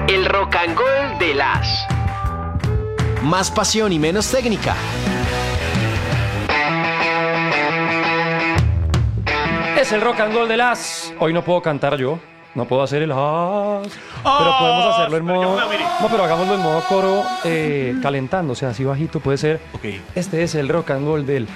El Rock and Roll de las. Más pasión y menos técnica. Es el Rock and Roll de las. Hoy no puedo cantar yo. No puedo hacer el pero podemos hacerlo en modo. No, pero hagámoslo en modo coro, calentando, o sea, así bajito puede ser. Okay. Este es el rock and roll del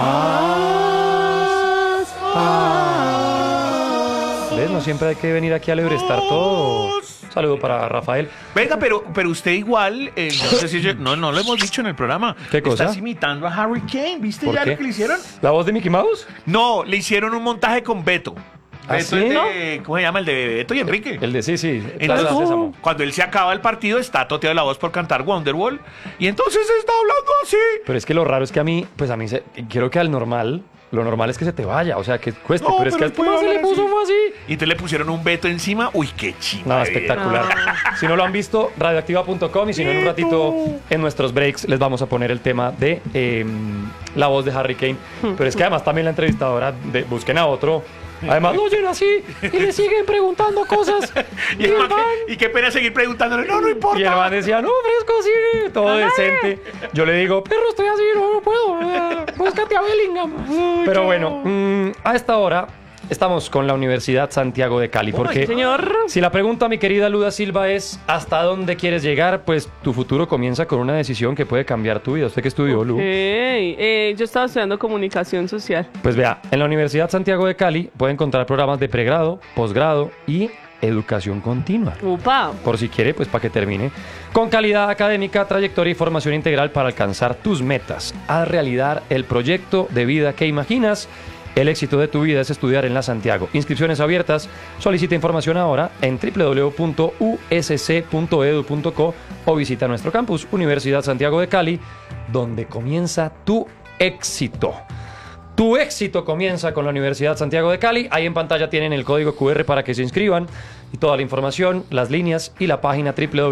¿Ves? No siempre hay que venir aquí a alebrestar todo. Saludo para Rafael. Venga, pero usted igual, no sé si no lo hemos dicho en el programa. ¿Qué cosa? Estás imitando a Harry Kane, ¿viste ¿Por ya qué? lo que le hicieron? ¿La voz de Mickey Mouse? No, le hicieron un montaje con Beto. ¿Ah, Beto sí? es de, ¿cómo se llama? El de Beto y Enrique. El de sí. Entonces, Plaza Sésamo. cuando él se acaba el partido, está toteado la voz por cantar Wonderwall. Y entonces está hablando así. Pero es que lo raro es que a mí quiero que al normal, lo normal es que se te vaya, o sea, que cueste, No, pero es que pero al él puede tema se le hablar puso así. fue así. Y entonces le pusieron un Beto encima. Uy, qué chingada. No, espectacular. Si no lo han visto, radioactiva.com y si no, en un ratito en nuestros breaks les vamos a poner el tema de la voz de Harry Kane. Pero es que además también la entrevistadora, busquen a otro. Además lo oyen así y le siguen preguntando cosas. Y qué pena seguir preguntándole. No importa. Y el man decía, no, fresco así, todo decente. Yo le digo, perro, estoy así, no puedo. Búscate a Bellingham. Pero bueno, a esta hora estamos con la Universidad Santiago de Cali. Porque señor. Si la pregunta, mi querida Luda Silva, es ¿hasta dónde quieres llegar? Pues tu futuro comienza con una decisión que puede cambiar tu vida. ¿Usted qué estudió, Lu? Yo estaba estudiando comunicación social. Pues vea, en la Universidad Santiago de Cali puede encontrar programas de pregrado, posgrado y educación continua. Upa. Por si quiere, pues para que termine. Con calidad académica, trayectoria y formación integral para alcanzar tus metas. Haz realidad el proyecto de vida que imaginas. El éxito de tu vida es estudiar en la Santiago. Inscripciones abiertas. Solicita información ahora en www.usc.edu.co o visita nuestro campus Universidad Santiago de Cali, donde comienza tu éxito. Tu éxito comienza con la Universidad Santiago de Cali. Ahí en pantalla tienen el código QR para que se inscriban y toda la información, las líneas y la página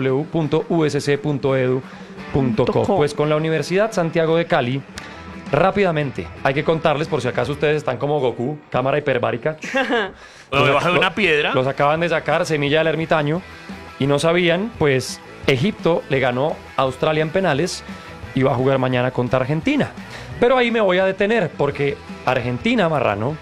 www.usc.edu.co. Pues con la Universidad Santiago de Cali, rápidamente, hay que contarles por si acaso ustedes están como Goku, cámara hiperbárica. O debajo de una piedra. Los acaban de sacar, semilla del ermitaño, y no sabían, pues Egipto le ganó a Australia en penales y va a jugar mañana contra Argentina. Pero ahí me voy a detener porque Argentina, marrano,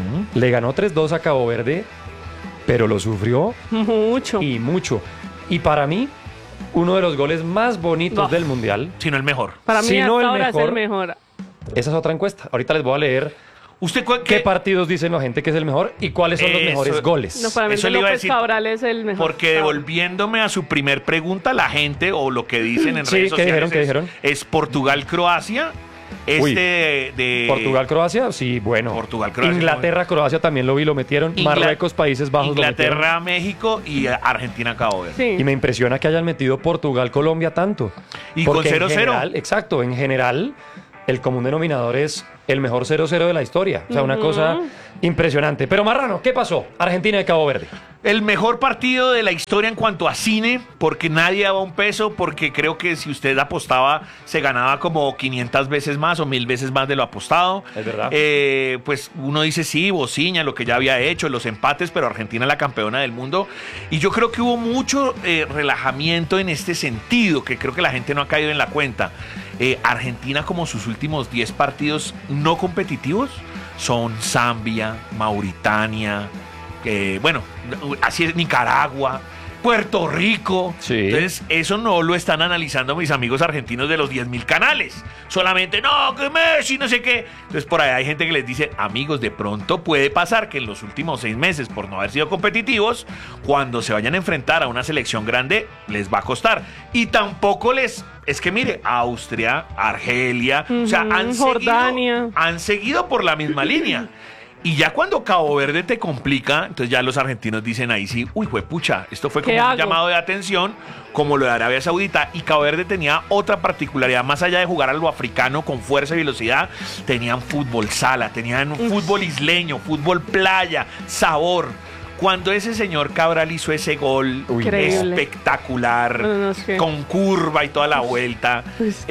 le ganó 3-2 a Cabo Verde, pero lo sufrió Mucho. y mucho. Y para mí, uno de los goles más bonitos del Mundial. Si no el mejor. Para mí Si no hasta el ahora es mejor. el mejor. Esa es otra encuesta. Ahorita les voy a leer ¿Usted qué partidos dicen la gente que es el mejor y cuáles son los Eso. mejores goles. No, para mí Eso le iba a López decir, Cabral es el mejor. Porque devolviéndome a su primer pregunta, la gente o lo que dicen en Sí, redes ¿qué sociales dijeron? es Portugal-Croacia. Uy. de Portugal-Croacia, sí, bueno. Portugal-Croacia. Inglaterra-Croacia también lo vi, lo metieron. Marruecos-Países Bajos lo metieron. Inglaterra-México y Argentina-Cabo Verde. Sí. Y me impresiona que hayan metido Portugal-Colombia tanto. Y con Porque en 0-0. general, exacto, en general, el común denominador es el mejor 0-0 de la historia. O sea, una cosa impresionante. Pero Marrano, ¿qué pasó? Argentina y Cabo Verde. El mejor partido de la historia en cuanto a cine, porque nadie daba un peso, porque creo que si usted apostaba se ganaba como 500 veces más o 1000 veces más de lo apostado. Es verdad. Pues uno dice sí, bociña, lo que ya había hecho, los empates, pero Argentina la campeona del mundo. Y yo creo que hubo mucho relajamiento en este sentido, que creo que la gente no ha caído en la cuenta. Argentina, como sus últimos 10 partidos no competitivos, son Zambia, Mauritania, bueno, así es, Nicaragua, Puerto Rico. Sí. Entonces, eso no lo están analizando mis amigos argentinos de los 10.000 canales. Solamente, no, que Messi, no sé qué. Entonces, por ahí hay gente que les dice, amigos, de pronto puede pasar que en los últimos 6 meses, por no haber sido competitivos, cuando se vayan a enfrentar a una selección grande, les va a costar. Y tampoco es que mire, Austria, Argelia, o sea, Jordania. han seguido por la misma línea. Y ya cuando Cabo Verde te complica, entonces ya los argentinos dicen ahí sí, uy, juepucha, esto fue como un llamado de atención, como lo de Arabia Saudita. Y Cabo Verde tenía otra particularidad, más allá de jugar a lo africano con fuerza y velocidad, tenían fútbol sala, tenían fútbol isleño, fútbol playa, sabor. Cuando ese señor Cabral hizo ese gol espectacular, con curva y toda la vuelta,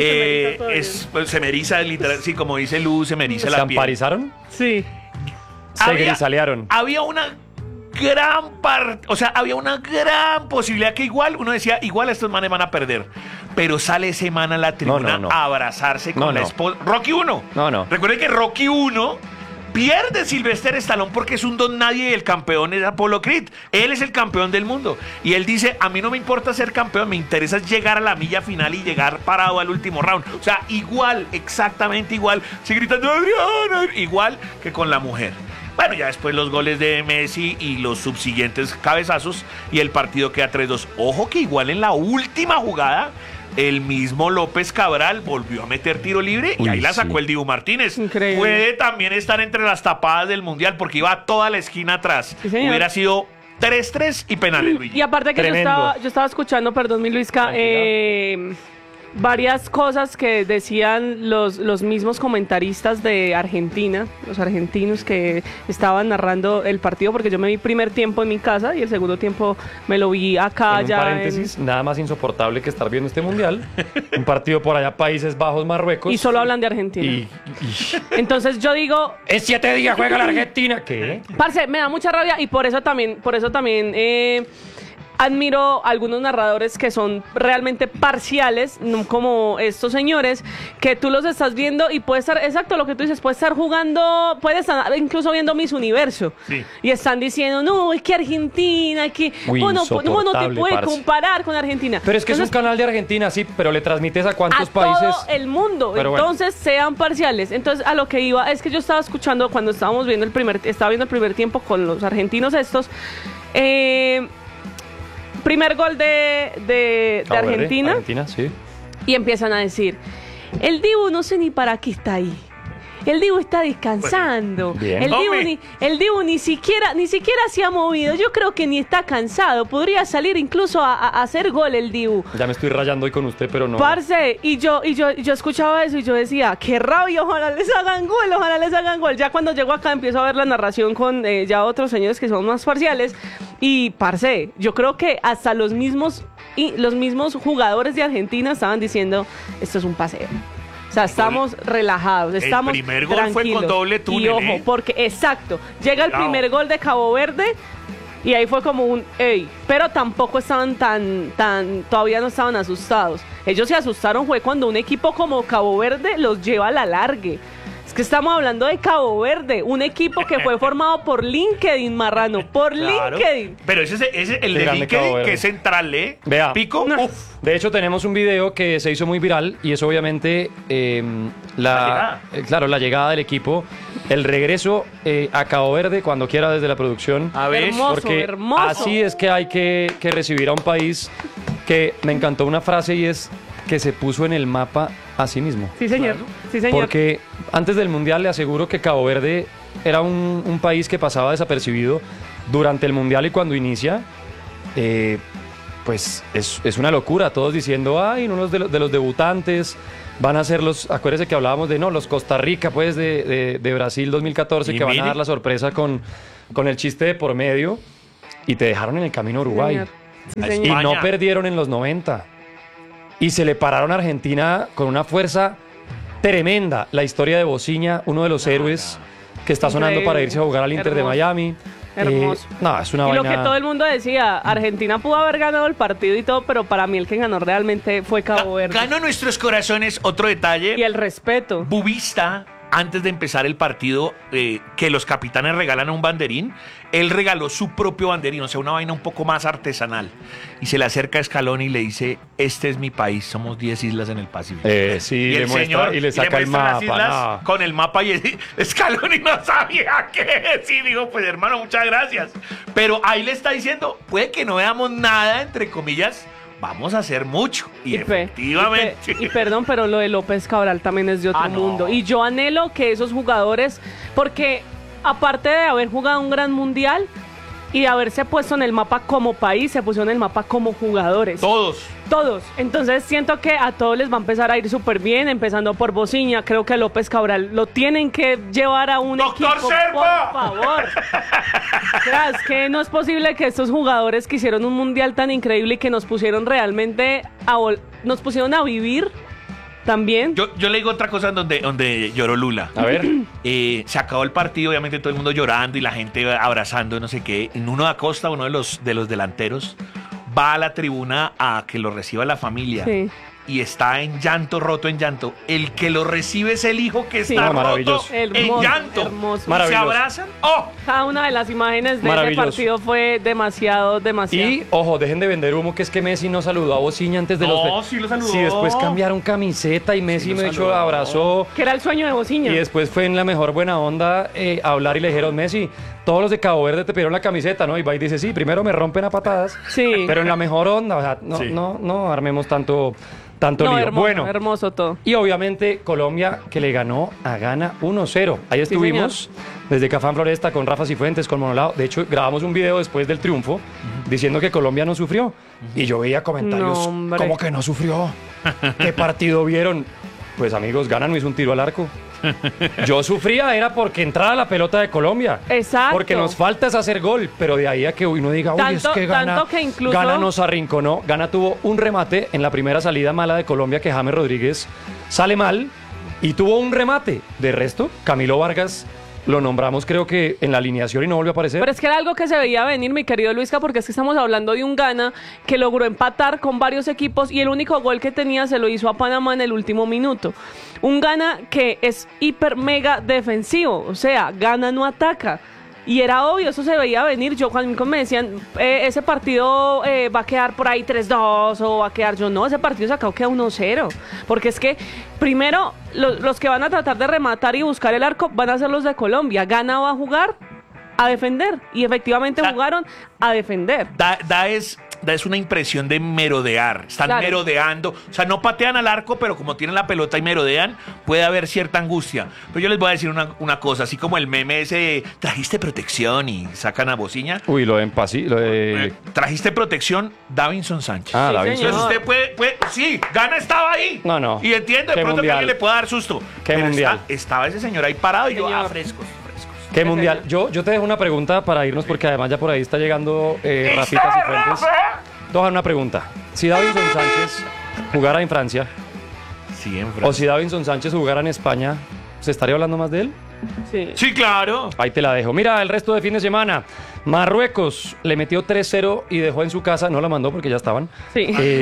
se me eriza, literal, sí, como dice Luz, se me eriza la piel. ¿Se amparizaron? Sí. Se grisalearon. Había una o sea, había una gran posibilidad que igual, uno decía, igual estos manes van a perder. Pero sale ese man a la tribuna a abrazarse con la esposa. Rocky 1. No. Recuerden que Rocky 1 pierde Sylvester Stallone porque es un don nadie y el campeón es Apollo Creed. Él es el campeón del mundo. Y él dice, a mí no me importa ser campeón, me interesa llegar a la milla final y llegar parado al último round. O sea, igual, exactamente igual. Se gritan, Adriana, igual que con la mujer. Bueno, ya después los goles de Messi y los subsiguientes cabezazos y el partido queda 3-2. Ojo que igual en la última jugada el mismo López Cabral volvió a meter tiro libre y ahí la sacó el Dibu Martínez. Increíble. Puede también estar entre las tapadas del Mundial porque iba a toda la esquina atrás. Sí, señor. Hubiera sido 3-3 y penales, Luigi. Y aparte que yo estaba escuchando, perdón, mi Luisca, varias cosas que decían los mismos comentaristas de Argentina, los argentinos que estaban narrando el partido, porque yo me vi primer tiempo en mi casa y el segundo tiempo me lo vi acá. En un paréntesis, nada más insoportable que estar viendo este mundial. Un partido por allá, Países Bajos, Marruecos. Y solo hablan de Argentina. Entonces yo digo... En 7 días juega la Argentina. ¿Qué? Parce, me da mucha rabia y por eso también admiro a algunos narradores que son realmente parciales, no como estos señores, que tú los estás viendo y puede estar, exacto lo que tú dices, puede estar jugando, puede estar incluso viendo Miss Universo. Sí. Y están diciendo, no, es que Argentina, que uno te puede comparar con Argentina. Pero es que entonces, es un canal de Argentina, sí, pero le transmites a cuántos países. todo el mundo. Pero entonces sean parciales. Entonces a lo que iba es que yo estaba escuchando cuando estábamos viendo estaba viendo el primer tiempo con los argentinos estos. Primer gol de Argentina. Argentina, sí. Y empiezan a decir, el Dibu no sé ni para qué está ahí. El Dibu está descansando. Bien. El Dibu ni siquiera se ha movido. Yo creo que ni está cansado. Podría salir incluso a hacer gol el Dibu. Ya me estoy rayando hoy con usted, pero no. Parce, y yo escuchaba eso y yo decía, qué rabia, ojalá les hagan gol. Ya cuando llego acá empiezo a ver la narración con ya otros señores que son más parciales. Y, parce, yo creo que hasta los mismos jugadores de Argentina estaban diciendo, esto es un paseo. O sea, estamos relajados, estamos el primer gol tranquilos. fue con doble túnel. Y ojo, porque, exacto, llega el primer gol de Cabo Verde y ahí fue como un ey, pero tampoco estaban todavía no estaban asustados. Ellos se asustaron fue cuando un equipo como Cabo Verde los lleva a la largue. Es que estamos hablando de Cabo Verde, un equipo que fue formado por LinkedIn, marrano, LinkedIn. Pero ese es el de LinkedIn, que es central, ¿eh? Vea. Pico, Uf. De hecho, tenemos un video que se hizo muy viral y es obviamente la llegada del equipo, el regreso a Cabo Verde cuando quiera desde la producción. A ver, hermoso. Así es que hay que recibir a un país que me encantó una frase y es que se puso en el mapa a sí mismo. Sí, señor. Claro. Sí, señor. Porque antes del Mundial le aseguro que Cabo Verde era un país que pasaba desapercibido durante el Mundial y cuando inicia, pues es una locura. Todos diciendo, ay, uno de los debutantes van a ser acuérdense que hablábamos de, los Costa Rica, pues, de Brasil 2014, que van a dar la sorpresa con el chiste de por medio y te dejaron en el camino a Uruguay. Sí, Y señor. no perdieron en los 90. Y se le pararon a Argentina con una fuerza tremenda. La historia de Bociña, uno de los héroes que está sonando Increíble. para irse a jugar al Inter de Miami. Hermoso. Es una Y vaina. lo que todo el mundo decía, Argentina pudo haber ganado el partido y todo, pero para mí el que ganó realmente fue Cabo Verde. Ganó nuestros corazones. Otro detalle. Y el respeto. Bubista, antes de empezar el partido, que los capitanes regalan un banderín, él regaló su propio banderín, o sea, una vaina un poco más artesanal. Y se le acerca a Scaloni y le dice, este es mi país, somos 10 islas en el Pacífico. Sí, Y le el muestra señor y le saca el muestra las mapa. islas con el mapa y Scaloni no sabía qué decir. Digo, pues hermano, muchas gracias. Pero ahí le está diciendo, puede que no veamos nada, entre comillas, vamos a hacer mucho. Y efectivamente. Y perdón, pero lo de López Cabral también es de otro mundo. Y yo anhelo que esos jugadores, porque aparte de haber jugado un gran mundial y de haberse puesto en el mapa como país, se pusieron en el mapa como jugadores. Todos. Entonces siento que a todos les va a empezar a ir súper bien, empezando por Bociña. Creo que López Cabral lo tienen que llevar a un ¡Doctor equipo, Serpa! por favor. Es que no es posible que estos jugadores que hicieron un mundial tan increíble y que nos pusieron realmente nos pusieron a vivir También. Yo le digo otra cosa donde lloró Lula. A ver. Se acabó el partido, obviamente todo el mundo llorando y la gente abrazando, no sé qué. En Nuno Acosta, uno de los delanteros, va a la tribuna a que lo reciba la familia. Sí. Y está en llanto, roto en llanto. El que lo recibe es el hijo que Sí. está roto Maravilloso. en Hermoso, llanto. hermoso. Se Maravilloso. abrazan. ¡Oh! Cada una de las imágenes de ese Maravilloso. partido fue demasiado. Y, ojo, dejen de vender humo, que es que Messi no saludó a Bociña antes de No, sí lo saludó. Sí, después cambiaron camiseta y Messi lo me echó, saludó. abrazó. Que era el sueño de Bociña. Y después fue en la mejor buena onda a hablar y le dijeron, Messi, todos los de Cabo Verde te pidieron la camiseta, ¿no? Y va y dice, sí, primero me rompen a patadas, Sí. pero en la mejor onda, o sea, Sí. no armemos tanto No, lío. hermoso, Bueno, hermoso todo. y obviamente Colombia que le ganó a Ghana 1-0. Ahí estuvimos desde Cafán Floresta con Rafa Cifuentes, con Monolao. De hecho, grabamos un video después del triunfo diciendo que Colombia no sufrió. Y yo veía comentarios, No, hombre. ¿cómo que no sufrió? ¿Qué partido vieron? Pues amigos, Ghana no hizo un tiro al arco. Yo sufría era porque entrara la pelota de Colombia. Exacto. Porque nos falta es hacer gol, pero de ahí a que uno diga, uy, es Tanto- que Ghana, tanto que incluso- Ghana nos arrinconó. Ghana tuvo un remate en la primera salida mala de Colombia que James Rodríguez sale mal y tuvo un remate. De resto, Camilo Vargas lo nombramos creo que en la alineación y no volvió a aparecer. Pero es que era algo que se veía venir, mi querido Luisca, porque es que estamos hablando de un Ghana que logró empatar con varios equipos y el único gol que tenía se lo hizo a Panamá en el último minuto. Un Ghana que es hiper mega defensivo, o sea, Ghana no ataca. Y era obvio, eso se veía venir. Yo cuando me decían, ese partido va a quedar por ahí 3-2 o va a quedar, yo no, ese partido se acabó, queda 1-0. Porque es que, primero, los que van a tratar de rematar y buscar el arco van a ser los de Colombia. Ghana va a jugar a defender. Y efectivamente O sea, jugaron a defender. Da es una impresión de merodear. Están Claro. merodeando. O sea, no patean al arco, pero como tienen la pelota y merodean, puede haber cierta angustia. Pero yo les voy a decir una cosa, así como el meme ese, trajiste protección y sacan a Bociña. Uy, lo de Empasi, lo de... Trajiste protección, Davinson Sánchez. Ah, Sí, Davinson. señor. Entonces usted puede, sí, Ghana estaba ahí. No. Y entiendo, de Qué pronto que mundial. alguien le pueda dar susto. Qué Pero mundial. estaba ese señor ahí parado y yo, Señor. frescos. Qué mundial. Yo te dejo una pregunta para irnos porque además ya por ahí está llegando Rafita Cifuentes. Te voy a dar una pregunta. Si Davinson Sánchez jugara en Francia Sí, en o Francia. si Davinson Sánchez jugara en España, ¿se estaría hablando más de él? Sí. Sí, claro. Ahí te la dejo. Mira, el resto de fin de semana. Marruecos le metió 3-0 y dejó en su casa, no la mandó porque ya estaban, Sí.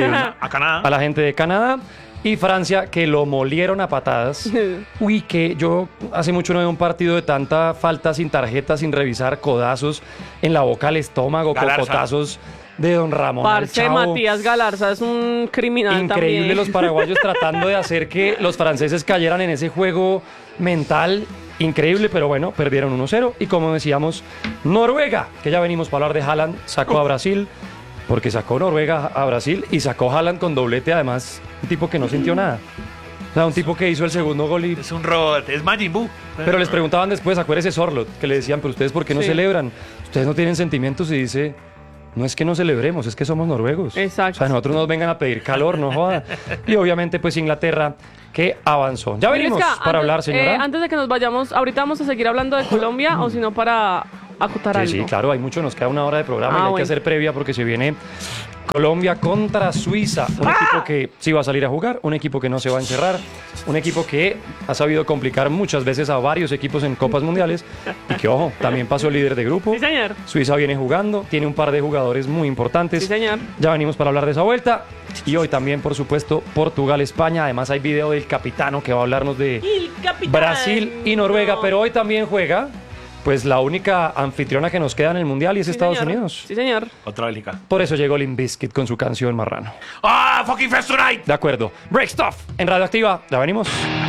A Canadá. a la gente de Canadá. Y Francia, que lo molieron a patadas. Uy, que yo hace mucho no veo un partido de tanta falta sin tarjeta, sin revisar, codazos en la boca al estómago, Galarza. cocotazos de don Ramón. al Parce, Chavo. Matías Galarza es un criminal Increíble también. los paraguayos tratando de hacer que los franceses cayeran en ese juego mental. Increíble, pero bueno, perdieron 1-0. Y como decíamos, Noruega, que ya venimos para hablar de Haaland, sacó a Brasil, porque sacó Noruega a Brasil y sacó Haaland con doblete, además, un tipo que no sintió nada. O sea, un tipo que hizo el segundo gol y... Es un robot, es Majin Buu. Pero les preguntaban después, acuérdense Sorlot, que le decían, pero ustedes ¿por qué no Sí. celebran? Ustedes no tienen sentimientos y dice... No es que no celebremos, es que somos noruegos. Exacto. O sea, nosotros nos vengan a pedir calor, no jodan. Y obviamente, pues Inglaterra, que avanzó. Ya venimos Luisca, para antes- hablar, señora. antes de que nos vayamos, ahorita vamos a seguir hablando de Colombia o si no para acotar algo. Sí, claro, hay mucho, nos queda una hora de programa y hay bueno. que hacer previa porque se viene Colombia contra Suiza. Un equipo que sí va a salir a jugar, un equipo que no se va a encerrar, un equipo que ha sabido complicar muchas veces a varios equipos en Copas Mundiales y que, ojo, también pasó líder de grupo. Sí, señor. Suiza viene jugando, tiene un par de jugadores muy importantes. Sí, señor. Ya venimos para hablar de esa vuelta. Y hoy también, por supuesto, Portugal, España. Además hay video del capitano que va a hablarnos de El capitán. Brasil y Noruega. Pero hoy también juega, pues la única anfitriona que nos queda en el Mundial y es Sí, Estados señor. Unidos. Sí, señor. Otra bélica. Por eso llegó Limp Bizkit con su canción Marrano. ¡Ah, fucking Fest Tonight! De acuerdo. Break Stuff en Radioactiva. Ya venimos.